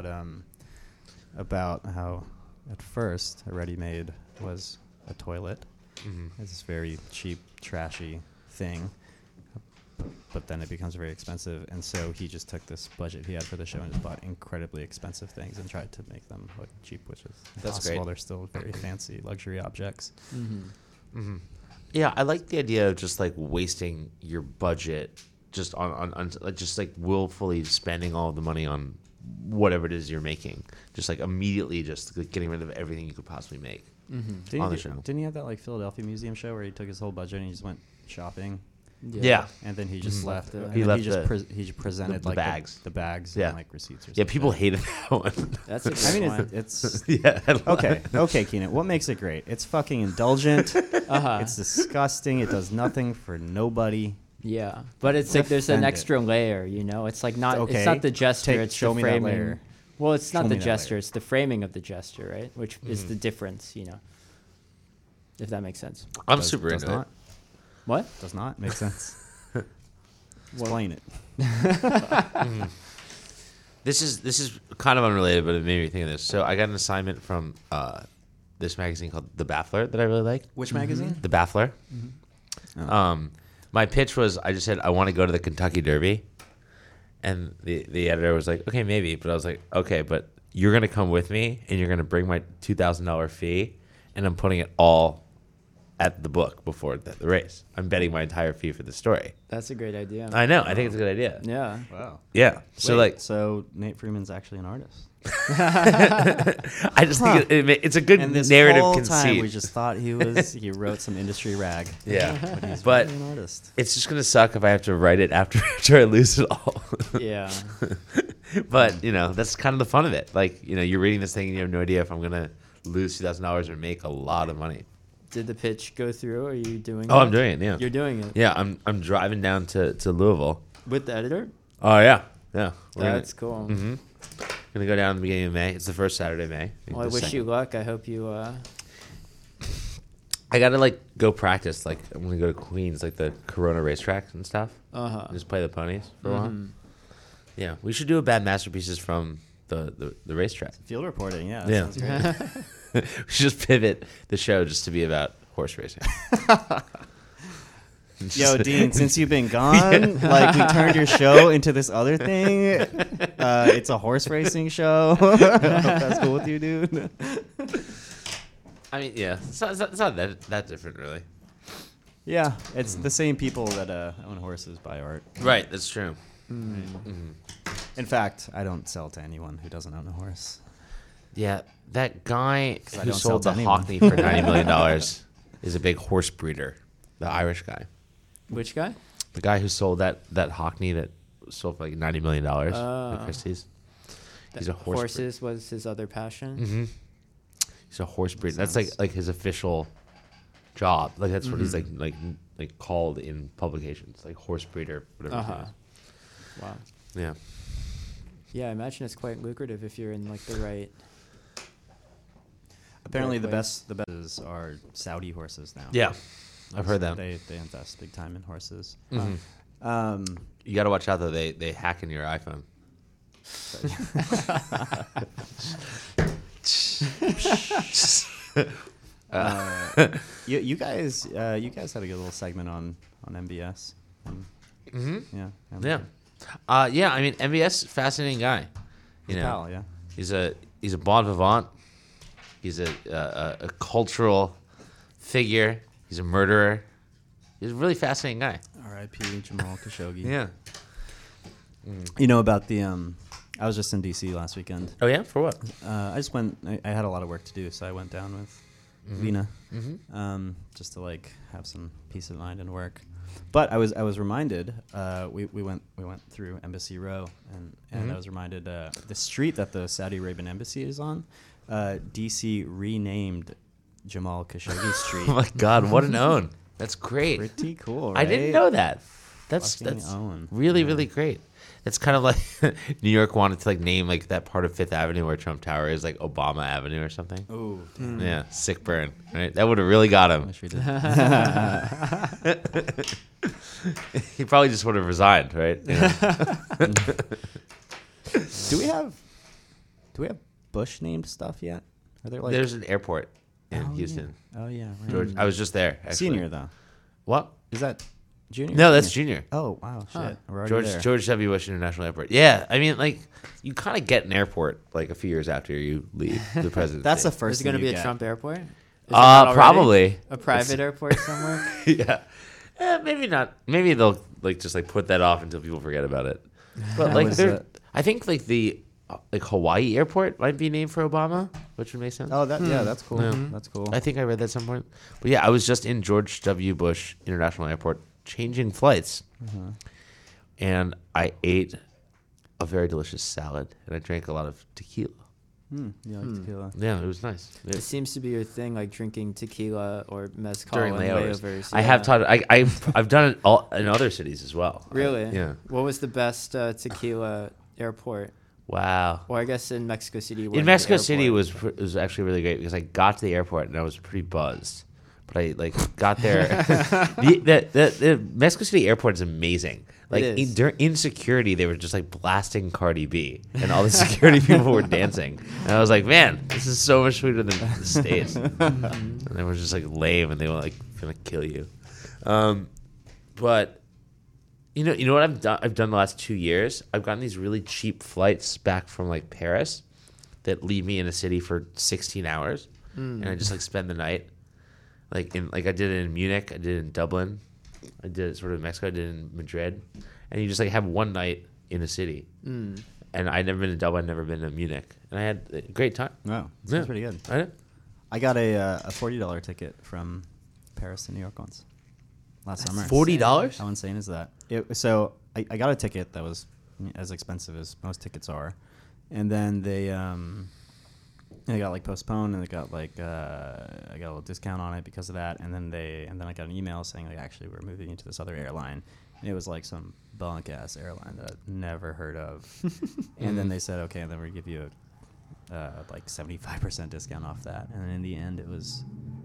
how at first a Ready Made was a toilet. It's this very cheap, trashy thing. But then it becomes very expensive, and so he just took this budget he had for the show and just bought incredibly expensive things and tried to make them look cheap, which is That's impossible. great. They're still very fancy luxury objects. Yeah, I like the idea of just like wasting your budget just on like just like willfully spending all the money on whatever it is you're making. Just like immediately just like, getting rid of everything you could possibly make. On the show. Didn't he have that like Philadelphia Museum show where he took his whole budget and he just went shopping? Yeah. And then he just left. He And He then left he just the- he presented the like bags. the bags, Yeah. and like receipts. Or Yeah, something. people hated that one. That's a good I mean, one. it's Yeah. okay, Keenan. What makes it great? It's fucking indulgent. Uh-huh. It's disgusting. It does nothing for nobody. Yeah, but it's like there's an Defend it. extra layer, you know. It's like not. Okay. It's not the gesture. It's show the me that framing. layer. Well, it's Show not me the that gesture. layer. It's the framing of the gesture, right? Which is the difference, you know. If that makes sense. I'm Does- super does into not. What? Does not make sense. Explain it. This is kind of unrelated, but it made me think of this. So I got an assignment from this magazine called The Baffler that I really like. Which magazine? The Baffler. Oh. My pitch was I just said I want to go to the Kentucky Derby, and the editor was like, okay, maybe, but I was like, okay, but you're gonna come with me, and you're gonna bring my $2,000 fee, and I'm putting it all at the book before the race. I'm betting my entire fee for the story. That's a great idea. I know. I think it's a good idea. Yeah. Wow. Yeah. So Wait, so Nate Freeman's actually an artist. I just think it's a good And this narrative whole conceit. time we just thought he wrote some industry rag. Yeah. But he's But really an artist. it's just gonna suck if I have to write it after I lose it all. Yeah. But that's kind of the fun of it. Like you're reading this thing and you have no idea if I'm gonna lose $2,000 or make a lot of money. Did the pitch go through? Are you doing Oh, it? I'm doing it. Yeah. You're doing it. Yeah. I'm driving down to Louisville. With the editor? Oh yeah. Yeah. That's cool. Mm-hmm. Gonna go down at the beginning of May. It's the first Saturday of May. Well, I wish you luck. I hope you. I gotta go practice. I'm gonna go to Queens, the Corona racetracks and stuff. Uh-huh. Just play the ponies for a while. Mhm. Yeah, we should do a bad masterpieces from the racetrack. Field reporting, yeah. That Yeah. sounds great. We should just pivot the show just to be about horse racing. Yo, Dean, since you've been gone, we turned your show into this other thing. It's a horse racing show. I hope that's cool with you, dude. I mean, yeah, it's not that different, really. Yeah, it's the same people that own horses buy art. Right, that's true. In fact, I don't sell to anyone who doesn't own a horse. Yeah, that guy 'Cause I who don't sell sold to the anyone. Hockney for $90 million is a big horse breeder. The Irish guy. Which guy? The guy who sold that Hockney that sold for $90 million at Christie's. He's a horse Horses was his other passion. Mm-hmm. He's a horse breeder. That's Sounds- like his official job. That's what he's Mm-hmm. like called in publications, like horse breeder, whatever. Uh-huh. Wow. It is. Yeah. Yeah, I imagine it's quite lucrative if you're in the right. Apparently, the Right best are Saudi horses now. Yeah. I've heard that. They invest big time in horses. Mhm. You got to watch out though. They hack in your iPhone. You guys had a good little segment on MBS. Mm-hmm. Yeah. Yeah. Yeah. I mean, MBS, fascinating guy. Pal, yeah. He's a bon vivant. He's a cultural figure. He's a murderer. He's a really fascinating guy. R.I.P. Jamal Khashoggi. Yeah. You know about the I was just in D.C. last weekend. Oh yeah, for what? I just went. I had a lot of work to do, so I went down with Vina, just to have some peace of mind and work. But I was reminded. We went through Embassy Row, and I was reminded the street that the Saudi Arabian embassy is on. D.C. renamed Jamal Khashoggi Street. Oh my God, what an own! That's great. Pretty cool, right? I didn't know that. That's Fucking own. really Yeah. really great. It's kind of like New York wanted to name that part of Fifth Avenue where Trump Tower is Obama Avenue or something. Ooh, Yeah, sick burn. Right, that would have really got him. wish we did. He probably just would have resigned, right? Yeah. Do we have Bush named stuff yet? Are there There's an airport in Oh, Houston. Yeah. Oh yeah, right. George, I was just there. Actually. Senior though. What? Is that junior? No, that's junior. Oh wow, shit. Huh. We're already there. George W. Bush International Airport. Yeah, I mean, you kind of get an airport a few years after you leave the presidency. That's the Is first. it going to thing be you a get. Trump airport? Is it not already? Probably. A private airport somewhere? Yeah. Maybe not. Maybe they'll just put that off until people forget about it. But That was, I think the Hawaii airport might be named for Obama, which would make sense. Oh, that's cool. Yeah. That's cool. I think I read that at some point. But yeah, I was just in George W. Bush International Airport changing flights, and I ate a very delicious salad, and I drank a lot of tequila. You like tequila? Yeah, it was nice. It seems to be your thing, drinking tequila or mezcal During and layovers. layovers. I have taught. I've done it all in other cities as well. Really? Yeah. What was the best tequila airport? Wow. Or I guess in Mexico City. you went In to the Mexico City airport. was actually really great because I got to the airport and I was pretty buzzed, but I like got there. the Mexico City airport is amazing. Like It is. in security, they were just like blasting Cardi B, and all the security people were dancing. And I was like, man, this is so much sweeter than the States. And they were just like lame, and they were like gonna kill you. But you know what I've done the last 2 years. I've gotten these really cheap flights back from like Paris that leave me in a city for 16 hours, and I just like spend the night. Like I did it in Munich, I did it in Dublin, I did it sort of in Mexico, I did it in Madrid, and you just like have one night in a city. And I'd never been to Dublin, I'd never been to Munich, and I had a great time. Wow, Yeah. sounds pretty good. I did. I got a $40 ticket from Paris to New York once last summer. $40? How insane is that? So I got a ticket that was as expensive as most tickets are, and then they got like postponed, and they got like I got a little discount on it because of that, and then I got an email saying like actually we're moving into this other airline, and it was like some bunk ass airline that I'd never heard of, and then they said okay, and then we give you a like 75% discount off that, and then in the end it was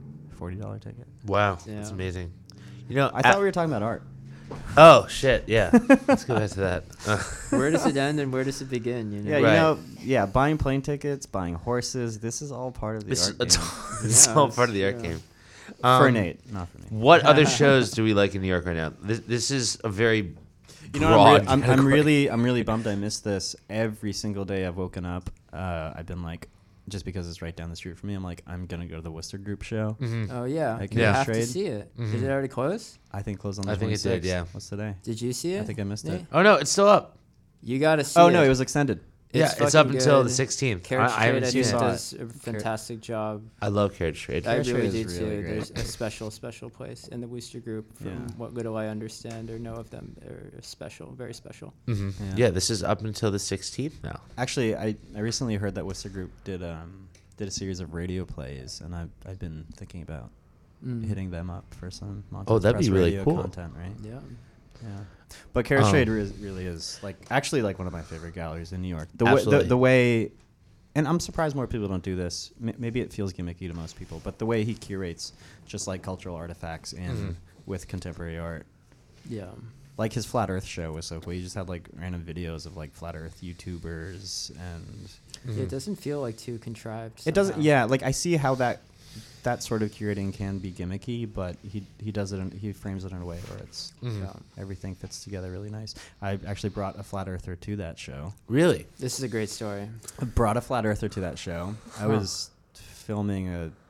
$40 ticket. Wow, Yeah. that's amazing. You know, I thought we were talking about art. Oh shit, yeah. Let's go back to that. Where does it end and where does it begin? You know? Yeah, Right. buying plane tickets, buying horses. This is all part of the This art it's, game. it's Yeah, all it's- part of the art yeah. game. For Nate, not for me. What other shows do we like in New York right now? This is a very You know, broad I'm category. really bummed I missed this. Every single day I've woken up, I've been like, just because it's right down the street from me, I'm like, I'm gonna go to the Worcester Group show. Oh yeah, Like, you yeah. have to Trade. see it. Mhm. Did it already close? I think closed on the I think it 26th. did, yeah. What's today? Did you see it? I think I missed it. Nate? Oh no, it's still up. You gotta see Oh it. no, it was extended. Yeah, it's up fucking until the good. 16th. Carriage I haven't Trade, seen think, it. does a fantastic job. I love Carriage Trade. I Carriage really Trade do is too. really great. There's a special place in the Wooster Group. From Yeah. what little I understand or know of them, they're special, very special. Hmm. Yeah. Yeah, this is up until the 16th now. Actually, I recently heard that Worcester Group did a series of radio plays, and I've been thinking about hitting them up for some Montauk Oh, that'd be Press really radio cool. content, right? Yeah. Yeah, but Carriage Trade Um, really is like actually like one of my favorite galleries in New York. Absolutely. The way, and I'm surprised more people don't do this. Maybe it feels gimmicky to most people, but the way he curates just like cultural artifacts in with contemporary art, Yeah. like his Flat Earth show was so cool. He just had like random videos of like Flat Earth YouTubers, and Yeah, it doesn't feel like too contrived. it doesn't. somehow. Yeah, like I see how that sort of curating can be gimmicky, but he does it. He frames it in a way where it's Mhm. everything fits together really nice. I actually brought a flat earther to that show. Really? This is a great story. I brought a flat earther to that show. I Huh. was filming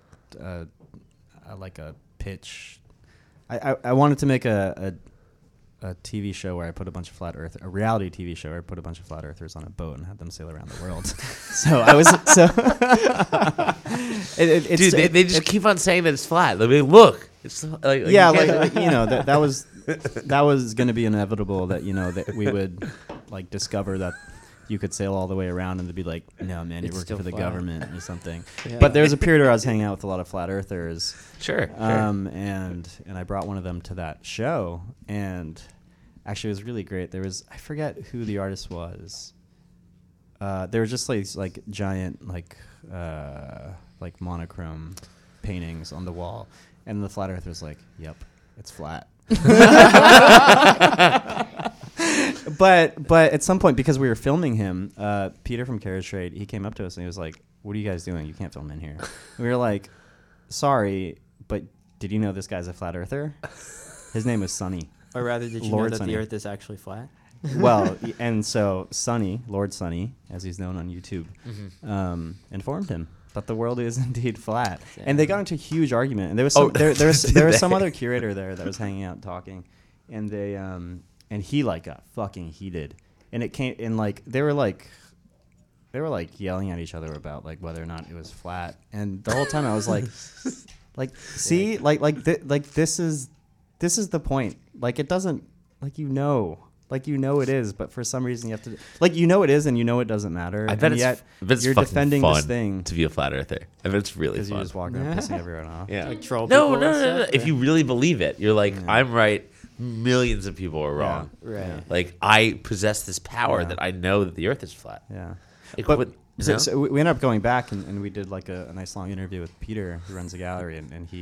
a like a pitch. I wanted to make a TV show where I put a reality TV show where I put a bunch of flat earthers on a boat and had them sail around the world. So I was Dude, they just keep on saying that it's flat. They mean, look, it's like yeah, you can't- like you know that was going to be inevitable that that we would like discover that you could sail all the way around and they'd be like, no man, you're It's working still for the flat. government or something. Yeah. But there was a period where I was hanging out with a lot of flat earthers. Sure. And I brought one of them to that show, and actually it was really great. There was, I forget who the artist was. There were just like giant like monochrome paintings on the wall, and the flat earther was like, "Yep, it's flat." But at some point, because we were filming him, Peter from Carriage Trade, he came up to us and he was like, "What are you guys doing? You can't film in here." And we were like, "Sorry, but did you know this guy's a flat earther? His name is Sonny." Or rather, did you Lord know that Sonny. the Earth is actually flat? Well, and so Sonny, Lord Sonny, as he's known on YouTube, informed him that the world is indeed flat. And they got into a huge argument. And there was some, there was some other curator there that was hanging out and talking, and they and he like got fucking heated. And it came and like they were like yelling at each other about like whether or not it was flat. And the whole time I was like, see, this is the point. Like it doesn't like it is, but for some reason you have to it is and it doesn't matter. I bet and it's, yet you're fucking defending fun this thing to be a flat earther. I bet it's really because you fun. just walk around pissing everyone off. Yeah. Like troll No. people and stuff? If Yeah. you really believe it, you're like, Yeah. I'm right. Millions of people are wrong. Right. Yeah. Like I possess this power Yeah. that I know that the Earth is flat. Yeah. Like, But what- you so, know? so we ended up going back and we did like a nice long interview with Peter, who runs the gallery, and he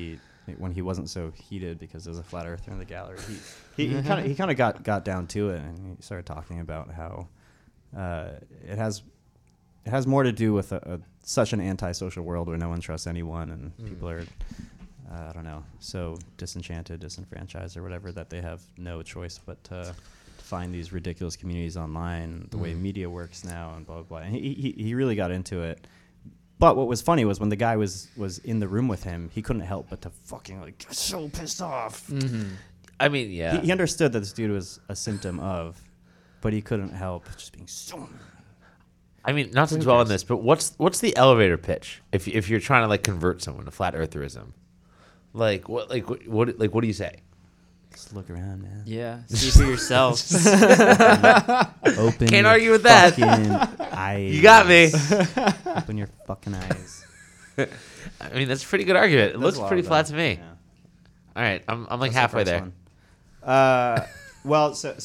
when he wasn't so heated because there was a flat earther in the gallery. He kind of got down to it, and he started talking about how it has more to do with such an antisocial world where no one trusts anyone, and people are I don't know, so disenchanted, disenfranchised, or whatever, that they have no choice but to find these ridiculous communities online, the way media works now, and blah blah blah. And he really got into it. But what was funny was when the guy was in the room with him, he couldn't help but to fucking like get so pissed off. I mean, yeah. He understood that this dude was a symptom of, but he couldn't help just being so. I mean, not to dwell on this, but what's the elevator pitch if you're trying to like convert someone to flat eartherism? What do you say? Just look around, man. Yeah, see for yourself. Open. Can't your argue with that. fucking eyes. You got me. Open your fucking eyes. I mean, that's a pretty good argument. It There's looks a lot pretty of flat that. to me. Yeah. All right, I'm like That's the halfway first there. one. Well, so